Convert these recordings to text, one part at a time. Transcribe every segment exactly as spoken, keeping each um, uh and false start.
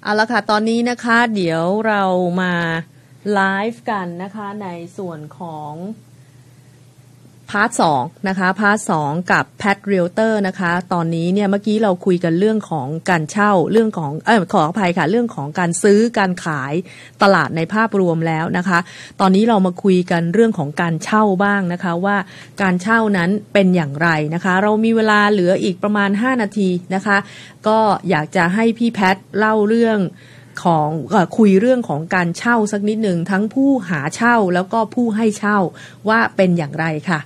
เอาละค่ะตอนนี้นะคะเดี๋ยวเรามาไลฟ์กันนะคะในส่วนของพาร์ทสองนะคะพาร์ทสองกับแพทเรียลเตอร์นะคะตอนนี้เนี่ยเมื่อกี้เราคุยกันเรื่องของการเช่าเรื่องของเออขออภัยค่ะเรื่องของการซื้อการขายตลาดในภาพรวมแล้วนะคะตอนนี้เรามาคุยกันเรื่องของการเช่าบ้างนะคะว่าการเช่านั้นเป็นอย่างไรนะคะเรามีเวลาเหลืออีกประมาณห้านาทีนะคะก็อยากจะให้พี่แพทเล่าเรื่องของเอ่อคุยเรื่องของการเช่าสักนิดหนึ่งทั้งผู้หาเช่าแล้วก็ผู้ให้เช่าว่าเป็นอย่างไรค่ะ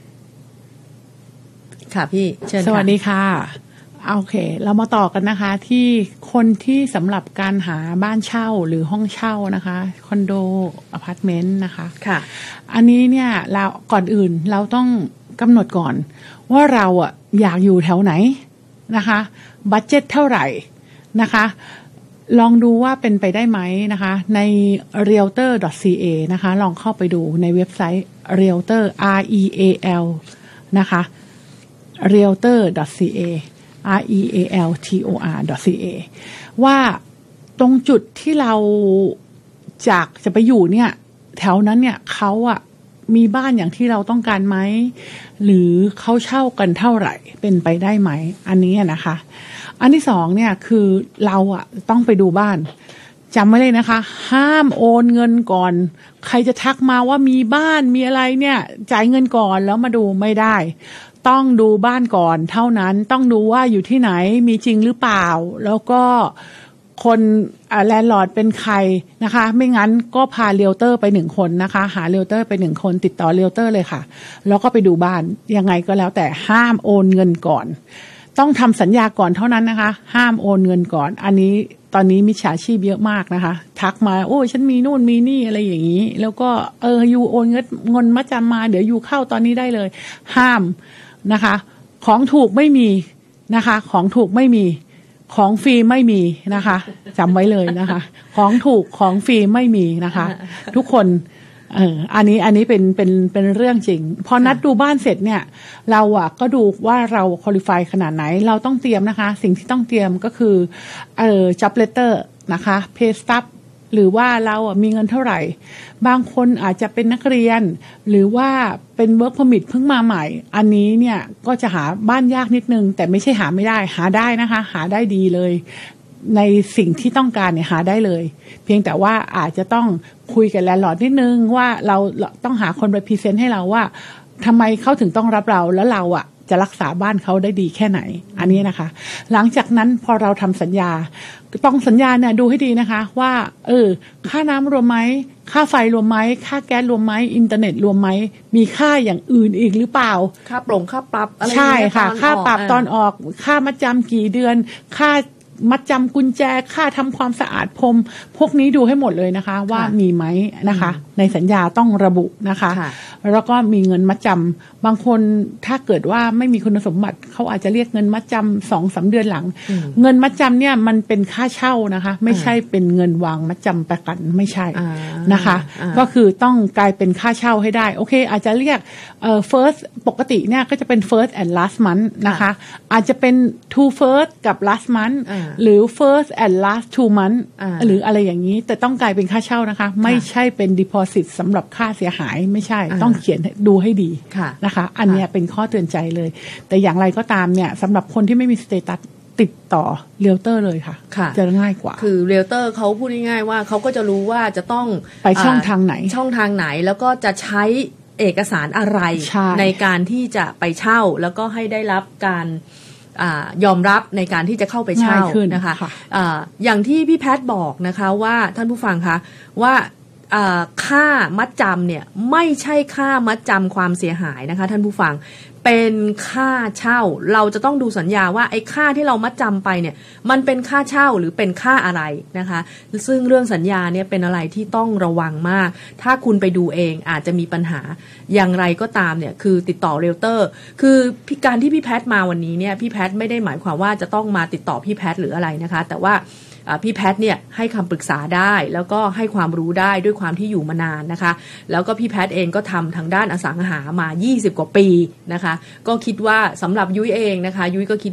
ค่ะพี่เชิญค่ะสวัสดีค่ะโอเคเรามาต่อกันนะคะที่คนที่สำหรับการหาบ้านเช่าหรือห้องเช่านะคะคอนโดอพาร์ตเมนต์นะคะค่ะอันนี้เนี่ยเราก่อนอื่นเราต้องกำหนดก่อนว่าเราอ่ะอยากอยู่แถวไหนนะคะบัดเจ็ตเท่าไหร่นะคะลองดูว่าเป็นไปได้ไหมนะคะใน เรียลเตอร์ ดอท ซี เอ นะคะลองเข้าไปดูในเว็บไซต์ Realtor R E A L นะคะ เรียลเตอร์ ดอท ซี เอ R E A L T O R ดอท ซี เอ ว่าตรงจุดที่เราจากจะไปอยู่เนี่ยแถวนั้นเนี่ยเขาอะมีบ้านอย่างที่เราต้องการไหมหรือเขาเช่ากันเท่าไหร่เป็นไปได้ไหมอันนี้นะคะอันที่สองเนี่ยคือเราอะต้องไปดูบ้านจำไว้เลยนะคะห้ามโอนเงินก่อนใครจะทักมาว่ามีบ้านมีอะไรเนี่ยจ่ายเงินก่อนแล้วมาดูไม่ได้ต้องดูบ้านก่อนเท่านั้นต้องดูว่าอยู่ที่ไหนมีจริงหรือเปล่าแล้วก็คนแลนด์ลอร์ดเป็นใครนะคะไม่งั้นก็พาเรียลเตอร์ไปหนึ่งคนนะคะหาเรียลเตอร์ไปหนึ่งคนติดต่อเรียลเตอร์เลยค่ะแล้วก็ไปดูบ้านยังไงก็แล้วแต่ห้ามโอนเงินก่อนต้องทำสัญญาก่อนเท่านั้นนะคะห้ามโอนเงินก่อนอันนี้ตอนนี้มิจฉาชีพเยอะมากนะคะทักมาโอ้ฉันมีนู่นมีนี่อะไรอย่างนี้แล้วก็เออยูโอนเงินเงินมาจำมาเดี๋ยวยูเข้าตอนนี้ได้เลยห้ามนะคะของถูกไม่มีนะคะของถูกไม่มีของฟรีไม่มีนะคะจำไว้เลยนะคะของถูกของฟรีไม่มีนะคะทุกคนเอออันนี้อันนี้เป็นเป็นเป็นเรื่องจริงพอนัดดูบ้านเสร็จเนี่ยเราอ่ะก็ดูว่าเราคุริฟายขนาดไหนเราต้องเตรียมนะคะสิ่งที่ต้องเตรียมก็คือเอ่อ job letter นะคะ pay stub หรือว่าเราอ่ะมีเงินเท่าไหร่บางคนอาจจะเป็นนักเรียนหรือว่าเป็น work permit เพิ่งมาใหม่อันนี้เนี่ยก็จะหาบ้านยากนิดนึงแต่ไม่ใช่หาไม่ได้หาได้นะคะหาได้ดีเลยในสิ่งที่ต้องการเนี่ยหาได้เลยเพียงแต่ว่าอาจจะต้องคุยกับแลนด์ลอร์ดนิดนึงว่าเราต้องหาคนไปพรีเซนต์ให้เราว่าทำไมเขาถึงต้องรับเราแล้วเราอ่ะจะรักษาบ้านเขาได้ดีแค่ไหนอันนี้นะคะหลังจากนั้นพอเราทำสัญญาต้องสัญญาเนี่ยดูให้ดีนะคะว่าเออค่าน้ำรวมไหมค่าไฟรวมไหมค่าแก๊สรวมไหมอินเทอร์เน็ตรวมไหมมีค่าอย่างอื่นอีกหรือเปล่าค่าปรงค่าปรับอะไรใช่ค่ะค่าปรับตอนออกค่ามัดจำกี่เดือนค่ามัดจำกุญแจค่าทำความสะอาดพรมพวกนี้ดูให้หมดเลยนะคะว่ามีไหมนะคะในสัญญาต้องระบุนะคะแล้วก็มีเงินมัดจำบางคนถ้าเกิดว่าไม่มีคุณสมบัติเขาอาจจะเรียกเงินมัดจำสองสามเดือนหลังเงินมัดจำเนี่ยมันเป็นค่าเช่านะคะไม่ใช่เป็นเงินวางมัดจำประกันไม่ใช่นะคะก็คือต้องกลายเป็นค่าเช่าให้ได้โอเคอาจจะเรียกเอ่อ first ปกติเนี่ยก็จะเป็น first and last month นะคะอาจจะเป็น two first กับ last monthหรือ first and last two month หรืออะไรอย่างนี้แต่ต้องกลายเป็นค่าเช่านะคะไม่ใช่เป็น deposit สำหรับค่าเสียหายไม่ใช่ต้องเขียนดูให้ดีนะคะอันนี้เป็นข้อเตือนใจเลยแต่อย่างไรก็ตามเนี่ยสำหรับคนที่ไม่มีสเตตัสติดต่อเรียลเตอร์เลยค่ะจะง่ายกว่าคือเรียลเตอร์เขาพูดง่ายๆว่าเขาก็จะรู้ว่าจะต้องไปช่องทางไหนช่องทางไหนแล้วก็จะใช้เอกสารอะไร ใ, ในการที่จะไปเช่าแล้วก็ให้ได้รับการยอมรับในการที่จะเข้าไปเช่านะคะ อ, อย่างที่พี่แพทบอกนะคะว่าท่านผู้ฟังคะว่าค่ามัดจำเนี่ยไม่ใช่ค่ามัดจำความเสียหายนะคะท่านผู้ฟังเป็นค่าเช่าเราจะต้องดูสัญญาว่าไอ้ค่าที่เรามัดจำไปเนี่ยมันเป็นค่าเช่าหรือเป็นค่าอะไรนะคะซึ่งเรื่องสัญญาเนี่ยเป็นอะไรที่ต้องระวังมากถ้าคุณไปดูเองอาจจะมีปัญหาอย่างไรก็ตามเนี่ยคือติดต่อเรียลเตอร์คือการที่พี่แพทมาวันนี้เนี่ยพี่แพทไม่ได้หมายความว่าจะต้องมาติดต่อพี่แพทหรืออะไรนะคะแต่ว่าพี่แพทเนี่ยให้คำปรึกษาได้แล้วก็ให้ความรู้ได้ด้วยความที่อยู่มานานนะคะแล้วก็พี่แพทเองก็ทำทางด้านอสังหามายี่สิบกว่าปีนะคะก็คิดว่าสำหรับยุ้ยเองนะคะยุ้ยก็คิด